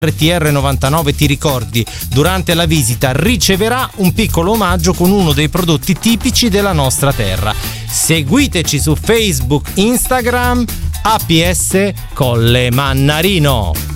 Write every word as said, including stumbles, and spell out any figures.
R T R novantanove ti ricordi, durante la visita riceverà un piccolo omaggio con uno dei prodotti tipici della nostra terra. Seguiteci su Facebook, Instagram, A P S Colle Mannarino.